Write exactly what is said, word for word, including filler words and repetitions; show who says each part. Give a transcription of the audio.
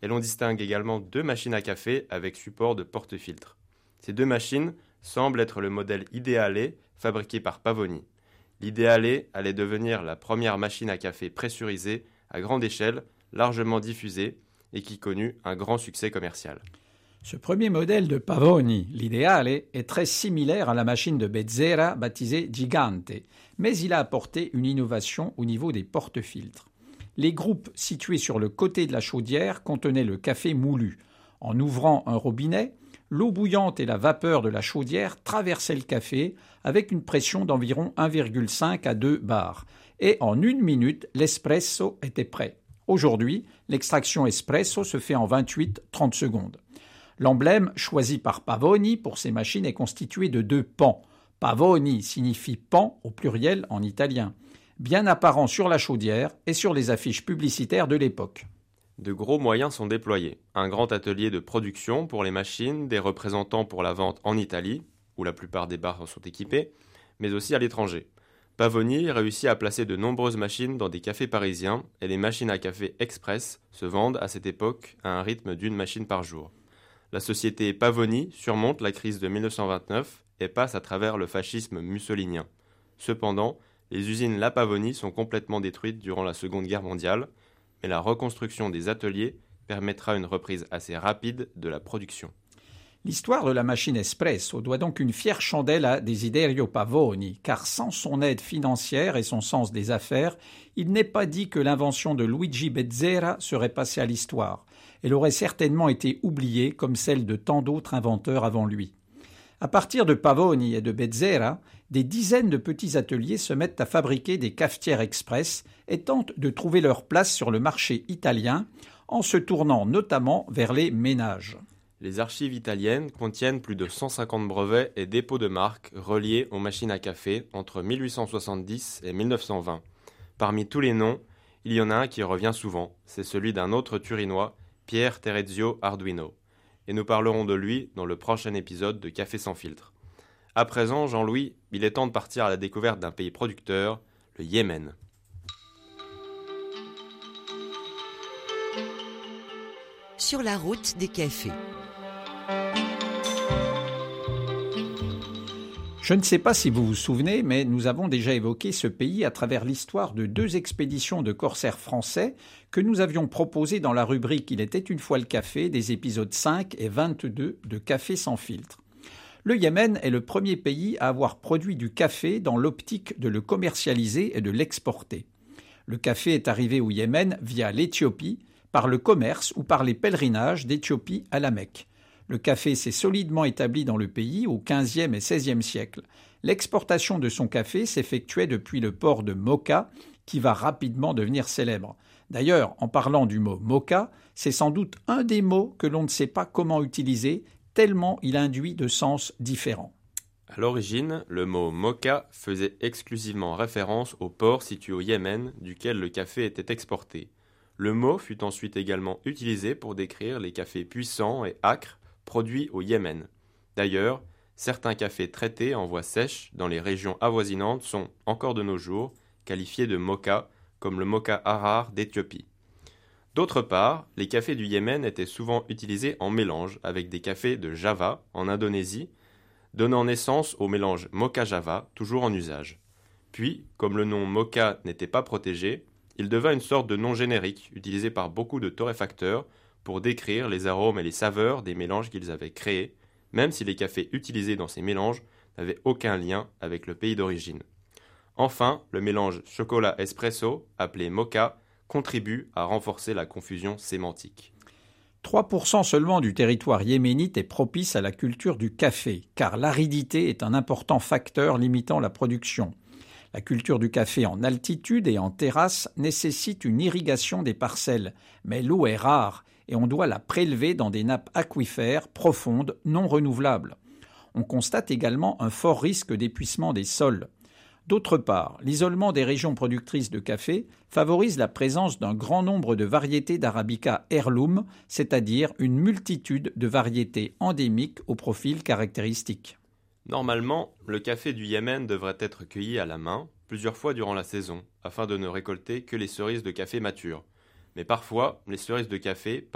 Speaker 1: Et l'on distingue également deux machines à café avec support de porte-filtre. Ces deux machines semblent être le modèle Ideale fabriqué par Pavoni. L'Ideale allait devenir la première machine à café pressurisée à grande échelle, largement diffusée et qui connut un grand succès commercial.
Speaker 2: Ce premier modèle de Pavoni, l'Ideale, est très similaire à la machine de Bezzera baptisée Gigante, mais il a apporté une innovation au niveau des porte-filtres. Les groupes situés sur le côté de la chaudière contenaient le café moulu. En ouvrant un robinet, l'eau bouillante et la vapeur de la chaudière traversaient le café avec une pression d'environ un virgule cinq à deux bars. Et en une minute, l'espresso était prêt. Aujourd'hui, l'extraction espresso se fait en vingt-huit à trente secondes. L'emblème choisi par Pavoni pour ces machines est constitué de deux pans. Pavoni signifie pan au pluriel en italien, bien apparent sur la chaudière et sur les affiches publicitaires de l'époque.
Speaker 1: De gros moyens sont déployés. Un grand atelier de production pour les machines, des représentants pour la vente en Italie, où la plupart des bars sont équipés, mais aussi à l'étranger. Pavoni réussit à placer de nombreuses machines dans des cafés parisiens et les machines à café express se vendent à cette époque à un rythme d'une machine par jour. La société Pavoni surmonte la crise de dix-neuf cent vingt-neuf et passe à travers le fascisme mussolinien. Cependant, les usines La Pavoni sont complètement détruites durant la Seconde Guerre mondiale, mais la reconstruction des ateliers permettra une reprise assez rapide de la production.
Speaker 2: L'histoire de la machine espresso doit donc une fière chandelle à Desiderio Pavoni, car sans son aide financière et son sens des affaires, il n'est pas dit que l'invention de Luigi Bezzera serait passée à l'histoire. Elle aurait certainement été oubliée comme celle de tant d'autres inventeurs avant lui. À partir de Pavoni et de Bezzera, des dizaines de petits ateliers se mettent à fabriquer des cafetières express et tentent de trouver leur place sur le marché italien en se tournant notamment vers les ménages.
Speaker 1: Les archives italiennes contiennent plus de cent cinquante brevets et dépôts de marques reliés aux machines à café entre mille huit cent soixante-dix et mille neuf cent vingt. Parmi tous les noms, il y en a un qui revient souvent, c'est celui d'un autre Turinois, Pier Terezio Arduino. Et nous parlerons de lui dans le prochain épisode de Café sans filtre. À présent, Jean-Louis, il est temps de partir à la découverte d'un pays producteur, le Yémen.
Speaker 3: Sur la route des cafés.
Speaker 2: Je ne sais pas si vous vous souvenez, mais nous avons déjà évoqué ce pays à travers l'histoire de deux expéditions de corsaires français que nous avions proposées dans la rubrique « Il était une fois le café » des épisodes cinq et vingt-deux de Café sans filtre. Le Yémen est le premier pays à avoir produit du café dans l'optique de le commercialiser et de l'exporter. Le café est arrivé au Yémen via l'Éthiopie, par le commerce ou par les pèlerinages d'Éthiopie à la Mecque. Le café s'est solidement établi dans le pays au quinzième et seizième siècle. L'exportation de son café s'effectuait depuis le port de Moka, qui va rapidement devenir célèbre. D'ailleurs, en parlant du mot Moka, c'est sans doute un des mots que l'on ne sait pas comment utiliser, tellement il induit de sens différents.
Speaker 1: À l'origine, le mot Moka faisait exclusivement référence au port situé au Yémen, duquel le café était exporté. Le mot fut ensuite également utilisé pour décrire les cafés puissants et âcres produits au Yémen. D'ailleurs, certains cafés traités en voie sèche dans les régions avoisinantes sont, encore de nos jours, qualifiés de moka, comme le moka harar d'Éthiopie. D'autre part, les cafés du Yémen étaient souvent utilisés en mélange avec des cafés de Java, en Indonésie, donnant naissance au mélange moka-java, toujours en usage. Puis, comme le nom moka n'était pas protégé, il devint une sorte de nom générique utilisé par beaucoup de torréfacteurs pour décrire les arômes et les saveurs des mélanges qu'ils avaient créés, même si les cafés utilisés dans ces mélanges n'avaient aucun lien avec le pays d'origine. Enfin, le mélange chocolat-espresso, appelé moka, contribue à renforcer la confusion sémantique.
Speaker 2: trois pour cent seulement du territoire yéménite est propice à la culture du café, car l'aridité est un important facteur limitant la production. La culture du café en altitude et en terrasse nécessite une irrigation des parcelles, mais l'eau est rare et on doit la prélever dans des nappes aquifères profondes non renouvelables. On constate également un fort risque d'épuisement des sols. D'autre part, l'isolement des régions productrices de café favorise la présence d'un grand nombre de variétés d'arabica heirloom, c'est-à-dire une multitude de variétés endémiques au profil caractéristique.
Speaker 1: Normalement, le café du Yémen devrait être cueilli à la main plusieurs fois durant la saison, afin de ne récolter que les cerises de café matures. Mais parfois, les cerises de café